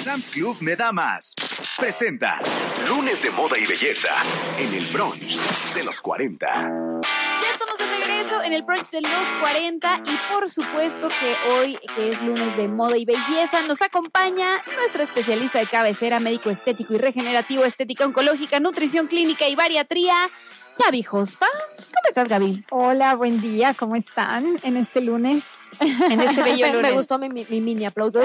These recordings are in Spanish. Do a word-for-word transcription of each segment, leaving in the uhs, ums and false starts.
Sam's Club me da más. Presenta Lunes de Moda y Belleza en el brunch de los cuarenta. Ya estamos de regreso en el brunch de los cuarenta y por supuesto que hoy, que es lunes de moda y belleza, nos acompaña nuestra especialista de cabecera, médico estético y regenerativo, estética oncológica, nutrición clínica y bariatría, Gaby Jospa. ¿Cómo estás, Gaby? Hola, buen día, ¿cómo están en este lunes? En este bello lunes. Me gustó mi, mi, mi mini aplauso.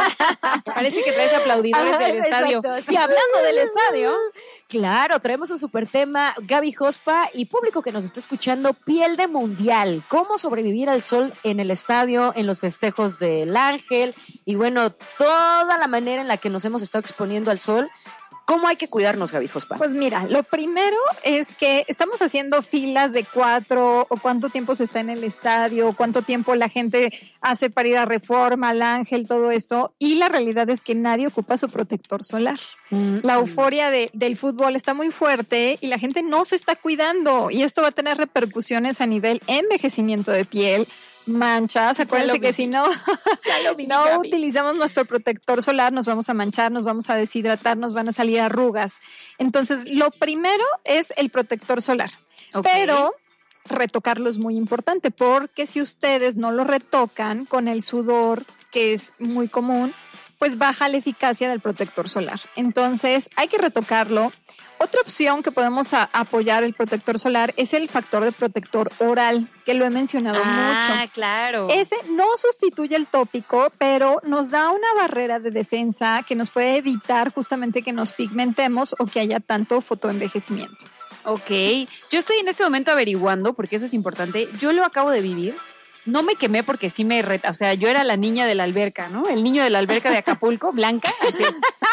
Parece que traes aplaudidores Ajá, del estadio. exacto, Y hablando del estadio, claro, traemos un super tema, Gaby Jospa y público que nos está escuchando, piel de mundial, cómo sobrevivir al sol en el estadio, en los festejos del Ángel y bueno, toda la manera en la que nos hemos estado exponiendo al sol. ¿Cómo hay que cuidarnos, Gaby Jospa? Pues mira, lo primero es que estamos haciendo filas de cuatro o cuánto tiempo se está en el estadio, cuánto tiempo la gente hace para ir a Reforma, al Ángel, todo esto. Y la realidad es que nadie ocupa su protector solar. Mm-hmm. La euforia de, del fútbol está muy fuerte y la gente no se está cuidando. Y esto va a tener repercusiones a nivel envejecimiento de piel, manchas. Acuérdense que si no, vi, no Gaby. utilizamos nuestro protector solar, nos vamos a manchar, nos vamos a deshidratar, nos van a salir arrugas. Entonces, lo primero es el protector solar. Okay. Pero retocarlo es muy importante porque si ustedes no lo retocan con el sudor, que es muy común, pues baja la eficacia del protector solar. Entonces, hay que retocarlo. Otra opción que podemos a, apoyar el protector solar es el factor de protector oral, que lo he mencionado ah, mucho. Ah, claro. Ese no sustituye el tópico, pero nos da una barrera de defensa que nos puede evitar justamente que nos pigmentemos o que haya tanto fotoenvejecimiento. Ok. Yo estoy en este momento averiguando, porque eso es importante. Yo lo acabo de vivir. No me quemé porque sí me reta, o sea, yo era la niña de la alberca, ¿no? El niño de la alberca de Acapulco, blanca, así.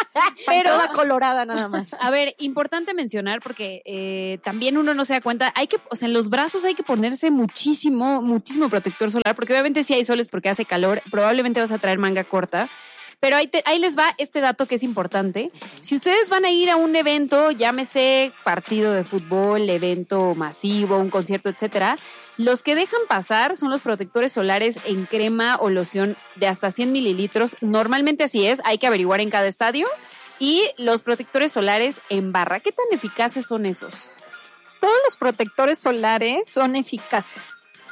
Pero toda colorada nada más. A ver, importante mencionar porque eh, también uno no se da cuenta, hay que, o sea, en los brazos hay que ponerse muchísimo, muchísimo protector solar, porque obviamente si hay sol es porque hace calor, probablemente vas a traer manga corta. Pero ahí, te, ahí les va este dato que es importante. Si ustedes van a ir a un evento, llámese partido de fútbol, evento masivo, un concierto, etcétera, los que dejan pasar son los protectores solares en crema o loción de hasta cien mililitros. Normalmente así es, hay que averiguar en cada estadio. Y los protectores solares en barra, ¿qué tan eficaces son esos? Todos los protectores solares son eficaces.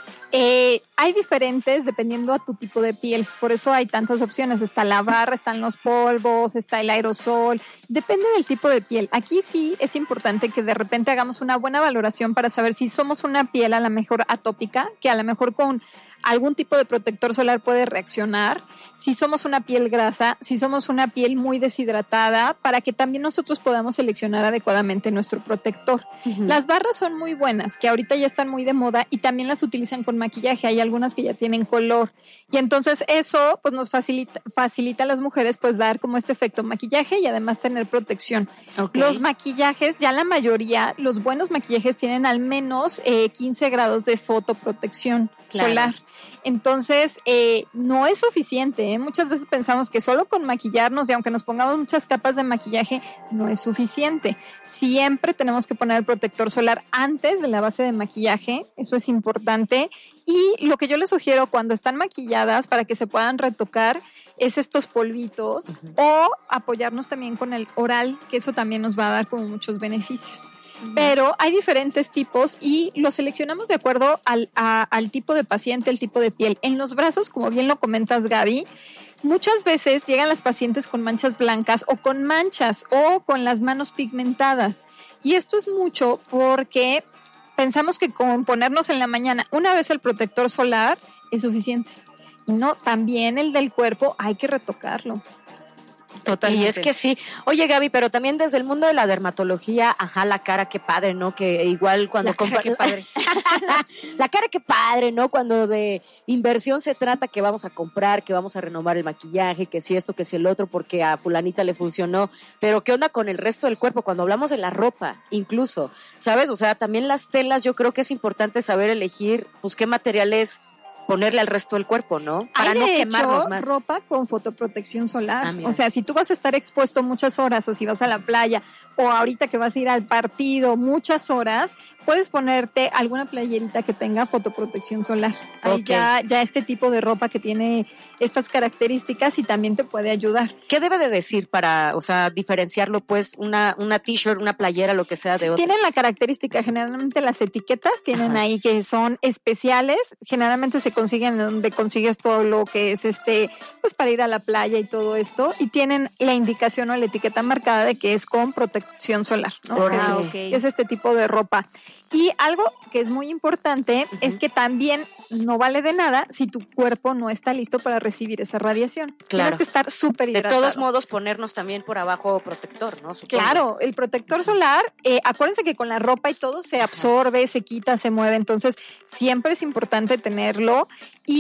Eh, hay diferentes dependiendo a tu tipo de piel, por eso hay tantas opciones, está la barra, están los polvos, está el aerosol, depende del tipo de piel. Aquí sí es importante que de repente hagamos una buena valoración para saber si somos una piel a lo mejor atópica, que a lo mejor con algún tipo de protector solar puede reaccionar, si somos una piel grasa, si somos una piel muy deshidratada, para que también nosotros podamos seleccionar adecuadamente nuestro protector. Uh-huh. Las barras son muy buenas, que ahorita ya están muy de moda y también las utilizan con maquillaje, hay algunas que ya tienen color y entonces eso pues nos facilita, facilita a las mujeres pues dar como este efecto maquillaje y además tener protección. Okay. Los maquillajes, ya la mayoría, los buenos maquillajes tienen al menos eh, quince grados de fotoprotección claro. solar. Entonces, eh, no es suficiente, ¿eh? Muchas veces pensamos que solo con maquillarnos y aunque nos pongamos muchas capas de maquillaje, no es suficiente. Siempre tenemos que poner el protector solar antes de la base de maquillaje, eso es importante. Y lo que yo les sugiero cuando están maquilladas para que se puedan retocar es estos polvitos uh-huh. o apoyarnos también con el oral, que eso también nos va a dar como muchos beneficios. Pero hay diferentes tipos y los seleccionamos de acuerdo al, a, al tipo de paciente, el tipo de piel. En los brazos, como bien lo comentas, Gaby, muchas veces llegan las pacientes con manchas blancas o con manchas o con las manos pigmentadas. Y esto es mucho porque pensamos que con ponernos en la mañana una vez el protector solar es suficiente. Y no, también el del cuerpo hay que retocarlo. Totalmente. Y es que sí. Oye, Gaby, pero también desde el mundo de la dermatología, ajá, la cara, qué padre, ¿no? Que igual cuando... La cara, qué padre. La cara, qué padre, ¿no? Cuando de inversión se trata que vamos a comprar, que vamos a renovar el maquillaje, que si esto, que si el otro, porque a fulanita le funcionó. Pero ¿qué onda con el resto del cuerpo? Cuando hablamos de la ropa, incluso, ¿sabes? O sea, también las telas, yo creo que es importante saber elegir, pues, qué materiales ponerle al resto del cuerpo, ¿no? Para Hay no de quemarnos hecho más. Ropa con fotoprotección solar. Ah, o sea, si tú vas a estar expuesto muchas horas o si vas a la playa o ahorita que vas a ir al partido muchas horas, puedes ponerte alguna playerita que tenga fotoprotección solar. Ahí Ok. ya, ya este tipo de ropa que tiene estas características y también te puede ayudar. ¿Qué debe de decir para, o sea, diferenciarlo, pues, una, una t-shirt, una playera, lo que sea de otra? Tienen la característica, generalmente las etiquetas tienen Ajá. ahí que son especiales, generalmente se consiguen donde consigues todo lo que es este, pues para ir a la playa y todo esto, y tienen la indicación o la etiqueta marcada de que es con protección solar, ¿no? Órale. Ah, Es- ok. Es este tipo de ropa. Y algo que es muy importante Ujú. es que también no vale de nada si tu cuerpo no está listo para recibir esa radiación. Claro. Tienes que estar súper De hidratado. todos modos, ponernos también por abajo protector, ¿no? Supongo. Claro, el protector solar, eh, acuérdense que con la ropa y todo se absorbe, se quita, se mueve, entonces siempre es importante tenerlo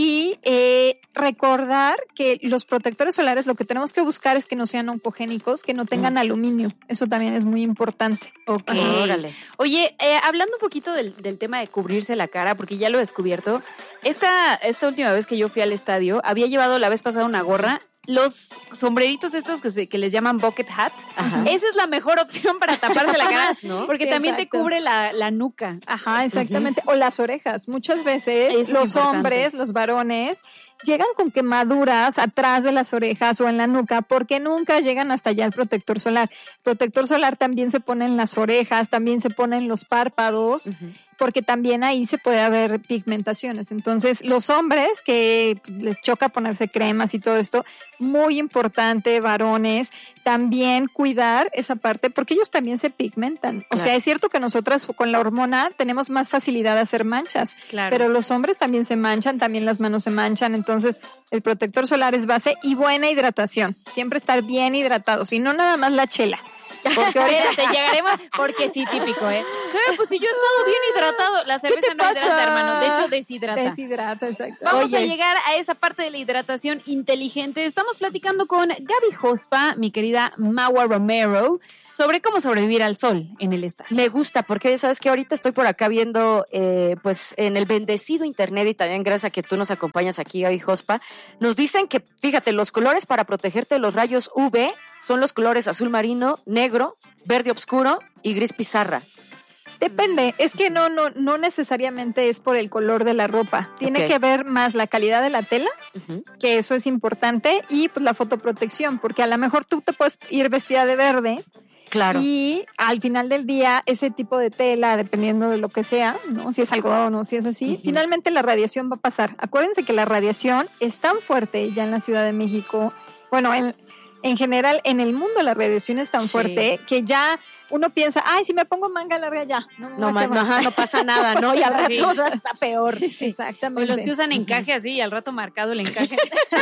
y eh, recordar que los protectores solares lo que tenemos que buscar es que no sean oncogénicos, que no tengan Mm. aluminio, eso también es muy importante. Ok. Órale. Oye, eh, hablando un poquito del, del tema de cubrirse la cara, porque ya lo he descubierto, esta, esta última vez que yo fui al estadio, había llevado la vez pasada una gorra, los sombreritos estos que, se- que les llaman bucket hat, Ajá. esa es la mejor opción para taparse la cara, ¿no? porque Sí, también te exacto. cubre la, la nuca. Ajá, exactamente. O las orejas. Muchas veces Eso es los importante. hombres, los varones, llegan con quemaduras atrás de las orejas o en la nuca porque nunca llegan hasta allá el protector solar. Protector solar también se pone en las orejas, también se pone en los párpados, Ujú. porque también ahí se puede haber pigmentaciones. Entonces, los hombres que les choca ponerse cremas y todo esto, muy importante, varones, también cuidar esa parte, porque ellos también se pigmentan. O Claro. sea, es cierto que nosotras con la hormona tenemos más facilidad de hacer manchas, Claro. pero los hombres también se manchan, también las manos se manchan. Entonces, el protector solar es base y buena hidratación. Siempre estar bien hidratados y no nada más la chela. Porque ahorita Espérate, llegaremos, porque sí, típico, ¿eh? ¿Qué? Pues si yo he estado bien hidratado. La cerveza no pasa? hidrata, hermano. De hecho, deshidrata. deshidrata, exacto. Vamos a Oye, llegar a esa parte de la hidratación inteligente. Estamos platicando con Gaby Jospa, mi querida Maua Romero, sobre cómo sobrevivir al sol en el estadio. Me gusta porque sabes que ahorita estoy por acá viendo eh, pues en el bendecido internet y también gracias a que tú nos acompañas aquí, Gaby Jospa, nos dicen que, fíjate, los colores para protegerte de los rayos U V son los colores azul marino, negro, verde oscuro y gris pizarra. depende, es que no, no, no necesariamente es por el color de la ropa. Tiene Ok. que ver más la calidad de la tela, Ujú. que eso es importante, y pues la fotoprotección, porque a lo mejor tú te puedes ir vestida de verde Claro. y al final del día ese tipo de tela, dependiendo de lo que sea, ¿no? Si es algodón o si es así, Ujú. finalmente la radiación va a pasar. Acuérdense que la radiación es tan fuerte ya en la Ciudad de México, bueno, en, en general en el mundo la radiación es tan Sí. fuerte que ya uno piensa, ay, si me pongo manga larga ya, no, me No, va a ma- quemar". no, ajá, no pasa nada, ¿no? Y al rato Sí. o sea, está peor. O Exactamente. los que usan encaje así y al rato marcado el encaje.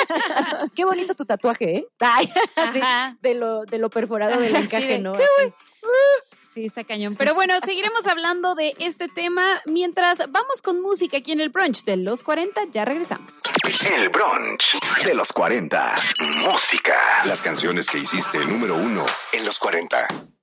Qué bonito tu tatuaje, ¿eh? Ay, así, Ajá. de lo, de lo perforado del Ajá, sí, encaje, de, ¿no? ¿qué, Así. Sí, está cañón. Pero bueno, seguiremos hablando de este tema mientras vamos con música aquí en el brunch de los cuarenta. Ya regresamos. El brunch de los cuarenta. Música. Las canciones que hiciste número uno en los cuarenta.